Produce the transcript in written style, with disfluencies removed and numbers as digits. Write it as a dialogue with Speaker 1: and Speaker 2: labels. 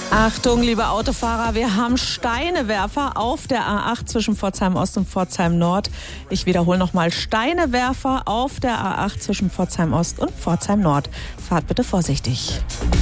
Speaker 1: Achtung, liebe Autofahrer, wir haben Steinewerfer auf der A8 zwischen Pforzheim Ost und Pforzheim Nord. Ich wiederhole nochmal, Steinewerfer auf der A8 zwischen Pforzheim Ost und Pforzheim Nord. Fahrt bitte vorsichtig.